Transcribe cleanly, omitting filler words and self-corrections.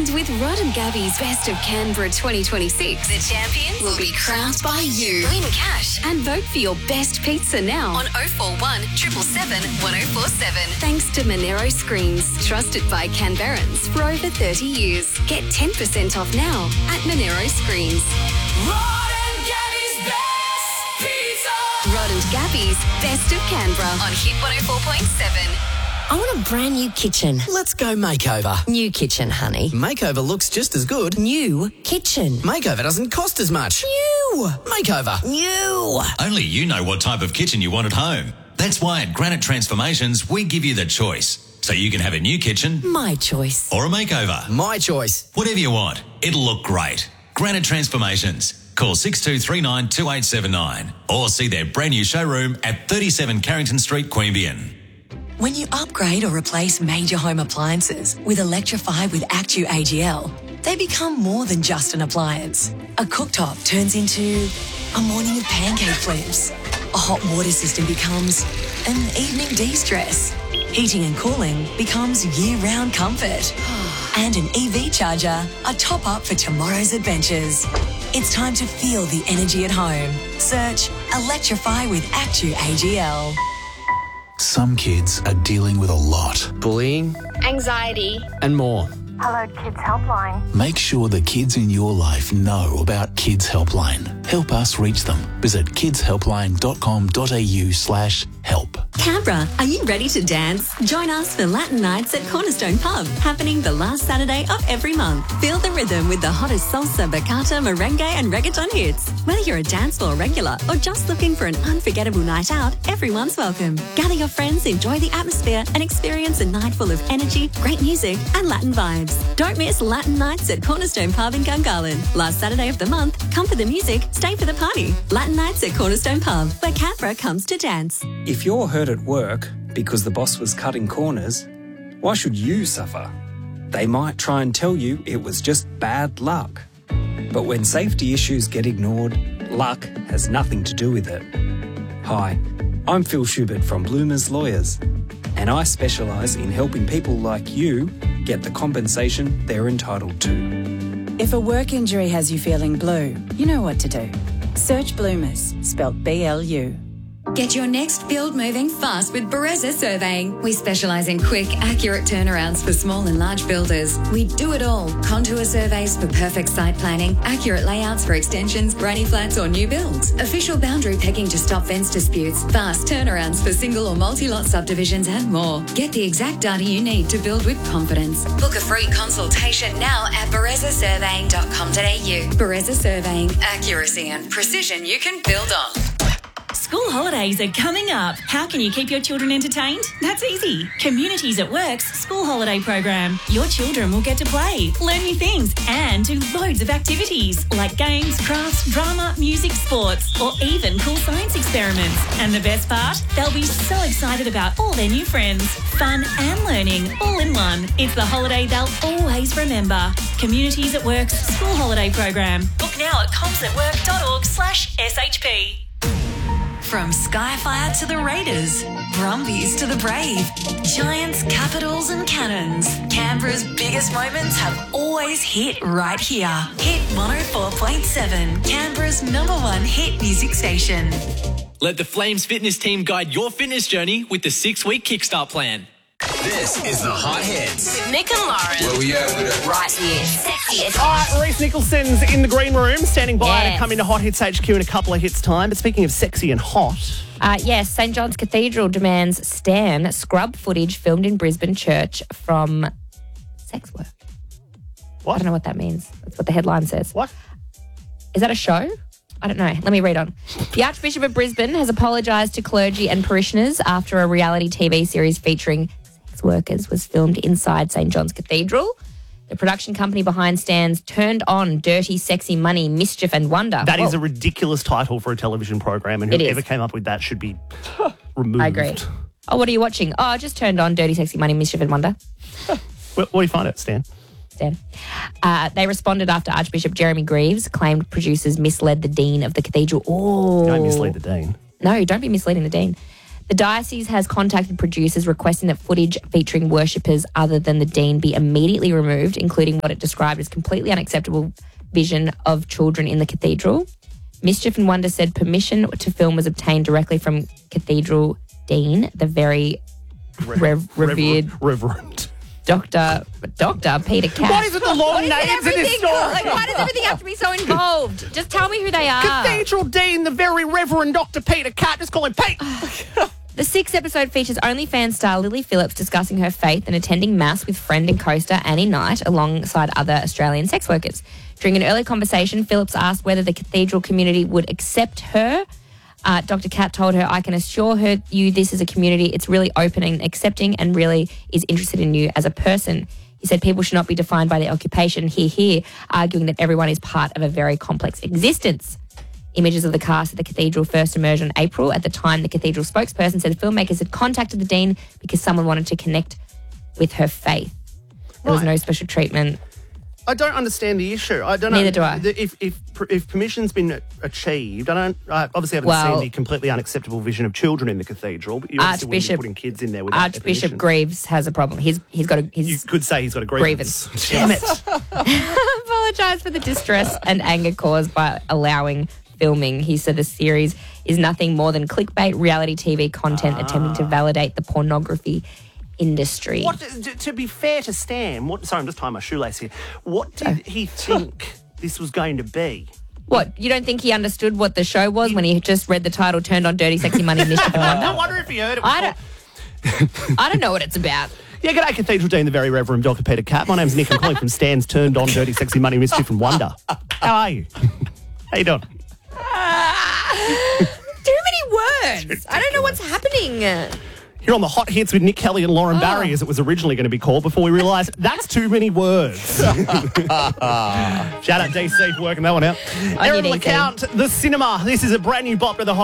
And with Rod and Gabby's Best of Canberra 2026, the champions will be crowned by you. Win cash and vote for your best pizza now on 041 777 1047. Thanks to Monero Screens, trusted by Canberrans for over 30 years. Get 10% off now at Monero Screens. Rod and Gabby's Best Pizza. Rod and Gabby's Best of Canberra on Hit 104.7. I want a brand new kitchen. Let's go makeover. New kitchen, honey. Makeover looks just as good. New kitchen. Makeover doesn't cost as much. New. Makeover. New. Only you know what type of kitchen you want at home. That's why at Granite Transformations, we give you the choice. So you can have a new kitchen. My choice. Or a makeover. My choice. Whatever you want. It'll look great. Granite Transformations. Call 6239 2879 or see their brand new showroom at 37 Carrington Street, Queanbeyan. When you upgrade or replace major home appliances with Electrify with Actu AGL, they become more than just an appliance. A cooktop turns into a morning of pancake flips. A hot water system becomes an evening de-stress. Heating and cooling becomes year-round comfort. And an EV charger, a top-up for tomorrow's adventures. It's time to feel the energy at home. Search Electrify with Actu AGL. Some kids are dealing with a lot. Bullying, anxiety, and more. Hello Kids Helpline. Make sure the kids in your life know about Kids Helpline. Help us reach them. Visit kidshelpline.com.au/help. Canberra, are you ready to dance? Join us for Latin Nights at Cornerstone Pub, happening the last Saturday of every month. Feel the rhythm with the hottest salsa, bachata, merengue and reggaeton hits. Whether you're a dance floor regular or just looking for an unforgettable night out, everyone's welcome. Gather your friends, enjoy the atmosphere and experience a night full of energy, great music and Latin vibes. Don't miss Latin Nights at Cornerstone Pub in Gungahlin. Last Saturday of the month, come for the music, stay for the party. Latin Nights at Cornerstone Pub, where Canberra comes to dance. If you're hurt at work because the boss was cutting corners, why should you suffer? They might try and tell you it was just bad luck. But when safety issues get ignored, luck has nothing to do with it. Hi, I'm Phil Schubert from Bloomers Lawyers, and I specialise in helping people like you get the compensation they're entitled to. If a work injury has you feeling blue, you know what to do. Search Bloomers, spelt BLU. Get your next build moving fast with Bereza Surveying. We specialise in quick, accurate turnarounds for small and large builders. We do it all. Contour surveys for perfect site planning, accurate layouts for extensions, granny flats or new builds, official boundary pegging to stop fence disputes, fast turnarounds for single or multi-lot subdivisions and more. Get the exact data you need to build with confidence. Book a free consultation now at berezasurveying.com.au. Bereza Surveying. Accuracy and precision you can build on. School holidays are coming up. How can you keep your children entertained? That's easy. Communities at Work's school holiday program. Your children will get to play, learn new things, and do loads of activities like games, crafts, drama, music, sports, or even cool science experiments. And the best part? They'll be so excited about all their new friends. Fun and learning all in one. It's the holiday they'll always remember. Communities at Work's school holiday program. Book now at comsatwork.org/SHP. From Skyfire to the Raiders, Brumbies to the Brave, Giants, Capitals and Cannons, Canberra's biggest moments have always hit right here. Hit 104.7, Canberra's #1 hit music station. Let the Flames fitness team guide your fitness journey with the 6-week Kickstart plan. This is the Hot Hits. With Nick and Lauren. Where we at with it? Right here. Sexiest. All right, Reece Nicholson's in the green room, standing by to come into Hot Hits HQ in a couple of hits' time. But speaking of sexy and hot... Yes, St John's Cathedral demands Stan scrub footage filmed in Brisbane church from sex work. What? I don't know what that means. That's what the headline says. What? Is that a show? I don't know. Let me read on. The Archbishop of Brisbane has apologised to clergy and parishioners after a reality TV series featuring sex workers was filmed inside St John's Cathedral. The production company behind Stan's Turned On, Dirty, Sexy Money, Mischief and Wonder. That is a ridiculous title for a television program, and whoever came up with that should be removed. I agree. Oh, what are you watching? Oh, I just Turned On, Dirty, Sexy Money, Mischief and Wonder. Where do you find it, Stan? They responded after Archbishop Jeremy Greaves claimed producers misled the Dean of the Cathedral. Oh. Don't mislead the Dean. No, don't be misleading the Dean. The diocese has contacted producers requesting that footage featuring worshippers other than the Dean be immediately removed, including what it described as completely unacceptable vision of children in the cathedral. Mischief and Wonder said permission to film was obtained directly from Cathedral Dean, the very revered Dr. Peter Cash. Why is it the long names in this story? Why does everything have to be so involved? Just tell me who they are. Cathedral Dean, the very Reverend Dr. Peter Cat. Just call him Pete. The 6th episode features OnlyFans star Lily Phillips discussing her faith and attending Mass with friend and co-star Annie Knight alongside other Australian sex workers. During an early conversation, Phillips asked whether the cathedral community would accept her. Dr. Cat told her, I can assure you this is a community. It's really open and accepting and really is interested in you as a person. He said people should not be defined by their occupation, arguing that everyone is part of a very complex existence. Images of the cast at the cathedral first emerged in April. At the time, the cathedral spokesperson said filmmakers had contacted the Dean because someone wanted to connect with her faith. There was no special treatment. I don't understand the issue. I don't Neither know. do I. If permission's been achieved, I obviously haven't seen the completely unacceptable vision of children in the cathedral. But you obviously wouldn't be putting kids in there without Archbishop Greaves has a problem. He's got a. You could say he's got a grievance. Damn it! Apologise for the distress and anger caused by allowing filming. He said the series is nothing more than clickbait reality TV content attempting to validate the pornography industry. To be fair to Stan, sorry, I'm just tying my shoelace here. What did he think this was going to be? What, you don't think he understood what the show was when he just read the title, turned on Dirty Sexy Money, Mischief and Wonder? I wonder if he heard it before. I don't know what it's about. Yeah, g'day, Cathedral Dean, the very Reverend Dr. Peter Cat. My name's Nick. I'm calling from Stan's Turned On Dirty Sexy Money, Mischief and Wonder. How are you? How you doing? Too many words. I don't know what's happening. Here on the Hot Hits with Nick Kelly and Lauren Barry, as it was originally going to be called, before we realised that's too many words. Shout out DC for working that one out. Aaron LeCount, The Cinema. This is a brand new bop for the Hot